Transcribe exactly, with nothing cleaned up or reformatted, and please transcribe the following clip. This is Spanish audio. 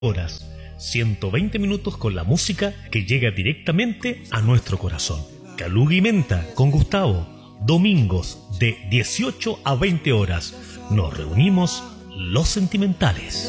horas. ciento veinte minutos con la música que llega directamente a nuestro corazón. Caluga y Menta con Gustavo. Domingos de dieciocho a veinte horas. Nos reunimos los sentimentales.